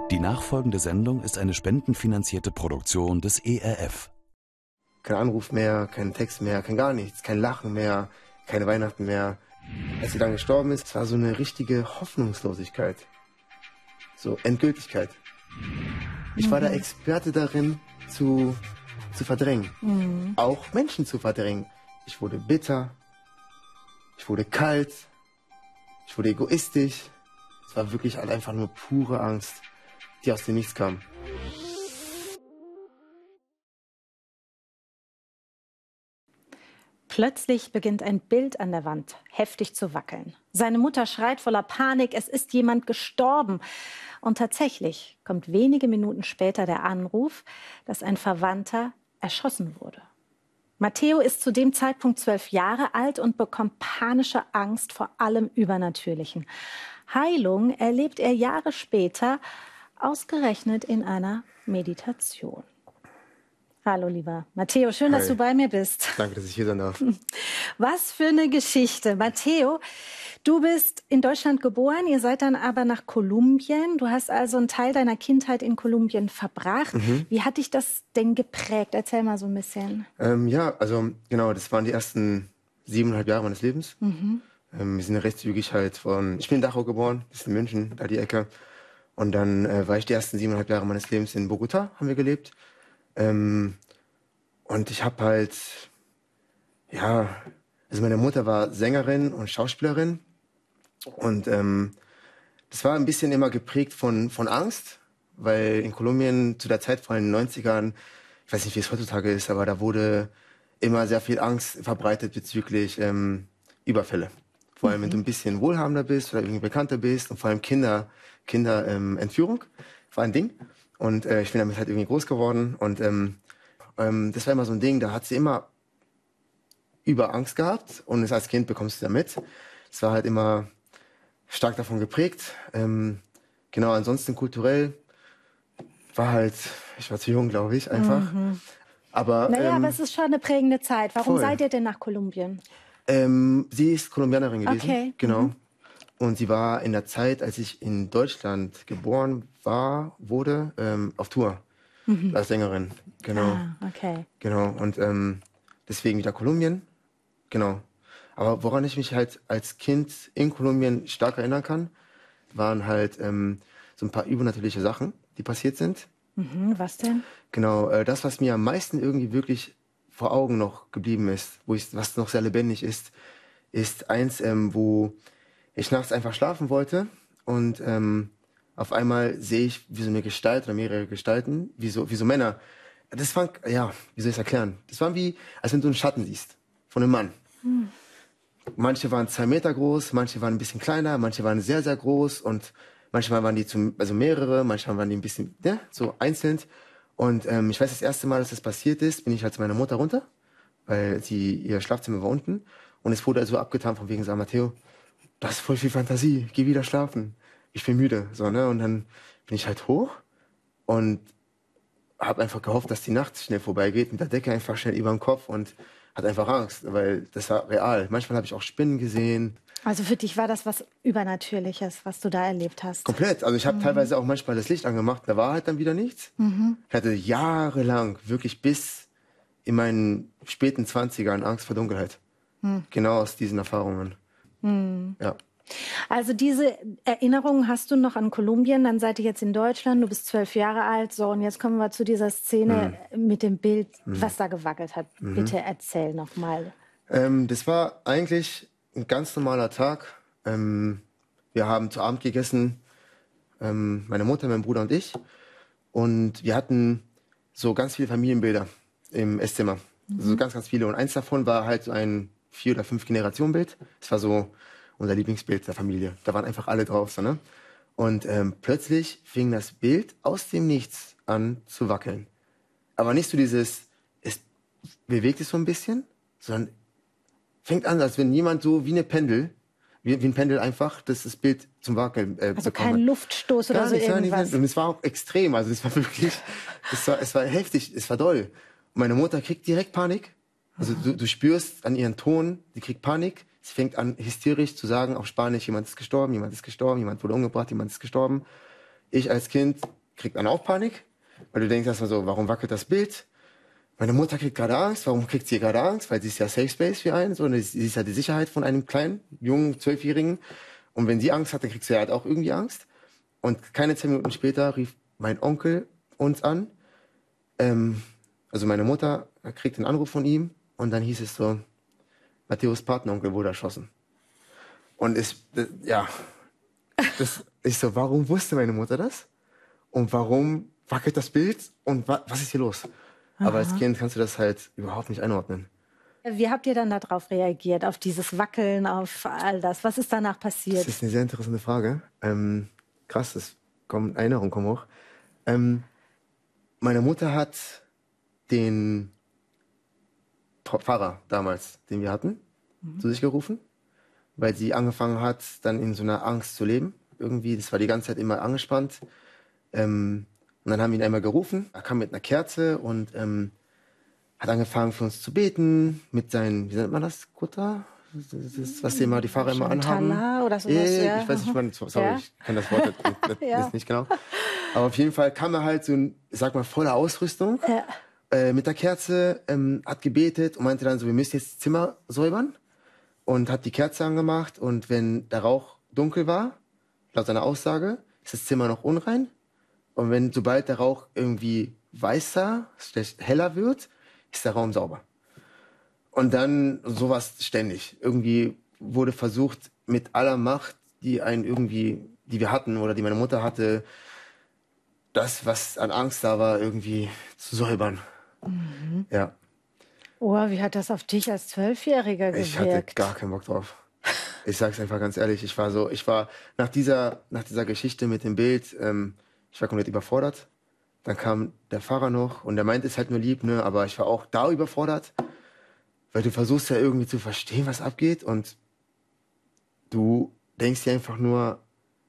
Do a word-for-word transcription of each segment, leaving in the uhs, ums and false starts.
Die nachfolgende Sendung ist eine spendenfinanzierte Produktion des E R F. Kein Anruf mehr, kein Text mehr, kein gar nichts, kein Lachen mehr, keine Weihnachten mehr. Als sie dann gestorben ist, es war so eine richtige Hoffnungslosigkeit. So Endgültigkeit. Ich mhm. war der Experte darin, zu, zu verdrängen. Mhm. Auch Menschen zu verdrängen. Ich wurde bitter, ich wurde kalt, ich wurde egoistisch. Es war wirklich halt einfach nur pure Angst, die aus dem Nichts kam. Plötzlich beginnt ein Bild an der Wand heftig zu wackeln. Seine Mutter schreit voller Panik, es ist jemand gestorben. Und tatsächlich kommt wenige Minuten später der Anruf, dass ein Verwandter erschossen wurde. Matteo ist zu dem Zeitpunkt zwölf Jahre alt und bekommt panische Angst vor allem Übernatürlichen. Heilung erlebt er Jahre später, ausgerechnet in einer Meditation. Hallo, lieber Matteo, schön, Hi. dass du bei mir bist. Danke, dass ich hier sein darf. Was für eine Geschichte. Matteo, du bist in Deutschland geboren, ihr seid dann aber nach Kolumbien. Du hast also einen Teil deiner Kindheit in Kolumbien verbracht. Mhm. Wie hat dich das denn geprägt? Erzähl mal so ein bisschen. Ähm, ja, also genau, das waren die ersten siebeneinhalb Jahre meines Lebens. Mhm. Ähm, wir sind ja recht zügig halt von, ich bin in Dachau geboren, das ist in München, da die Ecke. Und dann äh, war ich die ersten siebeneinhalb Jahre meines Lebens in Bogotá, haben wir gelebt. Ähm, und ich habe halt, ja, also meine Mutter war Sängerin und Schauspielerin und ähm, das war ein bisschen immer geprägt von, von Angst, weil in Kolumbien zu der Zeit, vor allem in den neunzigern, ich weiß nicht, wie es heutzutage ist, aber da wurde immer sehr viel Angst verbreitet bezüglich ähm, Überfälle. Vor allem, mhm. wenn du ein bisschen wohlhabender bist oder irgendwie bekannter bist und vor allem Kinder, Kinder ähm, Entführung war ein Ding. Und äh, ich bin damit halt irgendwie groß geworden und ähm, ähm, das war immer so ein Ding, da hat sie immer über Angst gehabt und das als Kind bekommst du da mit. Es war halt immer stark davon geprägt. Ähm, genau, ansonsten kulturell war halt, ich war zu jung, glaube ich, einfach. Mhm. Aber, naja, ähm, aber es ist schon eine prägende Zeit. Warum voll. seid ihr denn nach Kolumbien? Ähm, sie ist Kolumbianerin gewesen. Okay. Genau. Mhm. Und sie war in der Zeit, als ich in Deutschland geboren war, wurde, ähm, auf Tour. Mhm. Als Sängerin. Genau. Ah, okay. Genau. Und ähm, deswegen wieder Kolumbien. Genau. Aber woran ich mich halt als Kind in Kolumbien stark erinnern kann, waren halt ähm, so ein paar übernatürliche Sachen, die passiert sind. Mhm, was denn? Genau, äh, das, was mir am meisten irgendwie wirklich vor Augen noch geblieben ist, wo ich, was noch sehr lebendig ist, ist eins, ähm, wo ich nachts einfach schlafen wollte und ähm, auf einmal sehe ich, wie so eine Gestalt oder mehrere Gestalten, wie so, wie so Männer. Das war, ja, wie soll ich es erklären? Das war wie, als wenn du einen Schatten siehst von einem Mann. Hm. Manche waren zwei Meter groß, manche waren ein bisschen kleiner, manche waren sehr, sehr groß und manchmal waren die zum, also mehrere, manchmal waren die ein bisschen, ja, so einzeln. Und ähm, ich weiß, das erste Mal, dass das passiert ist, bin ich halt zu meiner Mutter runter, weil sie, ihr Schlafzimmer war unten. Und es wurde also abgetan von wegen, sag Matteo, du hast voll viel Fantasie, geh wieder schlafen. Ich bin müde, so, ne? Und dann bin ich halt hoch und habe einfach gehofft, dass die Nacht schnell vorbeigeht, mit der Decke einfach schnell über dem Kopf und hatte einfach Angst, weil das war real. Manchmal habe ich auch Spinnen gesehen. Also für dich war das was Übernatürliches, was du da erlebt hast? Komplett. Also ich habe mhm. teilweise auch manchmal das Licht angemacht, da war halt dann wieder nichts. Mhm. Ich hatte jahrelang, wirklich bis in meinen späten Zwanzigern Angst vor Dunkelheit. Mhm. Genau aus diesen Erfahrungen. Mhm. Ja. Also diese Erinnerungen hast du noch an Kolumbien, dann seid ihr jetzt in Deutschland, du bist zwölf Jahre alt, so und jetzt kommen wir zu dieser Szene mhm. mit dem Bild, mhm. was da gewackelt hat. Mhm. Bitte erzähl noch mal. Ähm, das war eigentlich ein ganz normaler Tag. Ähm, wir haben zu Abend gegessen, ähm, meine Mutter, mein Bruder und ich, und wir hatten so ganz viele Familienbilder im Esszimmer, mhm. also ganz, ganz viele und eins davon war halt so ein vier- oder fünf Generationen-Bild. Es war so unser Lieblingsbild der Familie. Da waren einfach alle drauf. So, ne? Und ähm, plötzlich fing das Bild aus dem Nichts an zu wackeln. Aber nicht so dieses, es bewegt sich so ein bisschen, sondern fängt an, als wenn jemand so wie eine Pendel, wie, wie ein Pendel einfach, das, das Bild zum Wackeln äh, also kein hat. Luftstoß oder Gar so nicht, irgendwas. Nicht, und es war auch extrem. Also es war wirklich, es war, es war heftig, es war doll. Und meine Mutter kriegt direkt Panik. Also du, du spürst an ihren Ton, sie kriegt Panik. Sie fängt an, hysterisch zu sagen auf Spanisch, jemand ist gestorben, jemand ist gestorben, jemand wurde umgebracht, jemand ist gestorben. Ich als Kind kriegt dann auch Panik, weil du denkst erstmal so, warum wackelt das Bild? Meine Mutter kriegt gerade Angst. Warum kriegt sie gerade Angst? Weil sie ist ja Safe Space für einen. So, und sie ist ja die Sicherheit von einem kleinen, jungen, Zwölfjährigen. Und wenn sie Angst hat, dann kriegt sie halt auch irgendwie Angst. Und keine zehn Minuten später rief mein Onkel uns an. Ähm, also meine Mutter kriegt einen Anruf von ihm. Und dann hieß es so, Matthäus Patenonkel wurde erschossen. Und es, ja, das, ich so, warum wusste meine Mutter das? Und warum wackelt das Bild? Und wa was ist hier los? Aber als Kind kannst du das halt überhaupt nicht einordnen. Wie habt ihr dann darauf reagiert, auf dieses Wackeln, auf all das? Was ist danach passiert? Das ist eine sehr interessante Frage. Ähm, krass, das kommt, Erinnerungen kommen hoch. Ähm, meine Mutter hat den Pfarrer damals, den wir hatten, mhm. zu sich gerufen, weil sie angefangen hat, dann in so einer Angst zu leben. Irgendwie, das war die ganze Zeit immer angespannt. Ähm, Und dann haben wir ihn einmal gerufen. Er kam mit einer Kerze und ähm, hat angefangen für uns zu beten mit seinen, wie nennt man das, Kutter? Das ist, was die immer, die Fahrer immer anhaben. Tala oder sowas, ja, ja. Ich weiß nicht, wann, sorry, ja. ich kenne das Wort nicht, ja. nicht genau. Aber auf jeden Fall kam er halt so, ich sag mal, voller Ausrüstung ja. äh, mit der Kerze, ähm, hat gebetet und meinte dann so, wir müssen jetzt das Zimmer säubern und hat die Kerze angemacht und wenn der Rauch dunkel war, laut seiner Aussage, ist das Zimmer noch unrein. Und wenn, sobald der Rauch irgendwie weißer, heller wird, ist der Raum sauber. Und dann sowas ständig. Irgendwie wurde versucht, mit aller Macht, die einen irgendwie, die wir hatten oder die meine Mutter hatte, das, was an Angst da war, irgendwie zu säubern. Mhm. Ja. Oh, wie hat das auf dich als Zwölfjähriger gewirkt? Ich hatte gar keinen Bock drauf. Ich sag's einfach ganz ehrlich. Ich war so, ich war nach dieser, nach dieser Geschichte mit dem Bild, ähm, ich war komplett überfordert. Dann kam der Pfarrer noch und der meint, es halt nur lieb, ne? Aber ich war auch da überfordert, weil du versuchst ja irgendwie zu verstehen, was abgeht und du denkst dir einfach nur,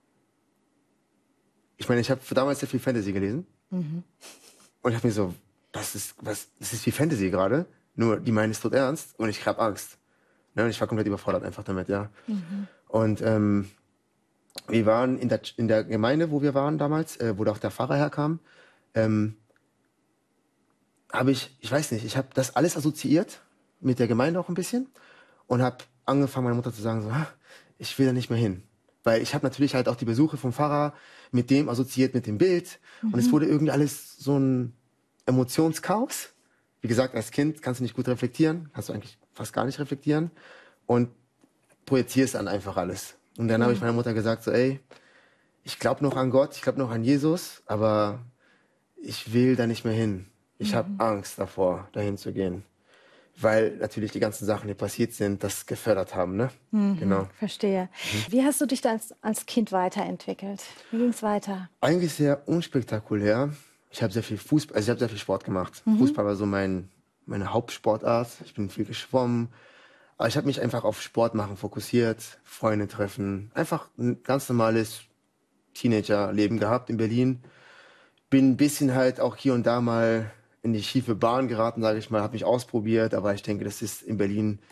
ich meine, ich habe damals sehr viel Fantasy gelesen mhm. und ich habe mir so, das ist, was, das ist wie Fantasy gerade, nur die meinen es tot ernst und ich habe Angst. Ne? Und ich war komplett überfordert einfach damit, ja. Mhm. Und ähm, wir waren in der, in der Gemeinde, wo wir waren damals, äh, wo auch der Pfarrer herkam, ähm, habe ich, ich weiß nicht, ich habe das alles assoziiert mit der Gemeinde auch ein bisschen und habe angefangen, meiner Mutter zu sagen, so, ich will da nicht mehr hin. Weil ich habe natürlich halt auch die Besuche vom Pfarrer mit dem assoziiert, mit dem Bild. Mhm. Und es wurde irgendwie alles so ein Emotionschaos. Wie gesagt, als Kind kannst du nicht gut reflektieren, kannst du eigentlich fast gar nicht reflektieren und projizierst dann einfach alles. Und dann mhm. habe ich meiner Mutter gesagt, so, ey, ich glaube noch an Gott, ich glaube noch an Jesus, aber ich will da nicht mehr hin. Ich mhm. habe Angst davor, dahin zu gehen. Weil natürlich die ganzen Sachen, die passiert sind, das gefördert haben, ne? Mhm, genau. Verstehe. Mhm. Wie hast du dich da als, als Kind weiterentwickelt? Wie ging es weiter? Eigentlich sehr unspektakulär. Ich habe sehr viel Fußball, also ich habe sehr viel Sport gemacht. Mhm. Fußball war so mein, meine Hauptsportart. Ich bin viel geschwommen. Aber ich habe mich einfach auf Sport machen fokussiert, Freunde treffen. Einfach ein ganz normales Teenagerleben gehabt in Berlin. Bin ein bisschen halt auch hier und da mal in die schiefe Bahn geraten, sage ich mal, habe mich ausprobiert, aber ich denke, das ist in Berlin